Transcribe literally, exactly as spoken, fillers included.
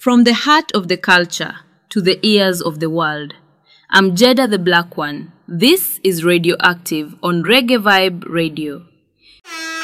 From the heart of the culture to the ears of the world. I'm Jeda the Black One. This is Radioactive on Reggae Vibe Radio.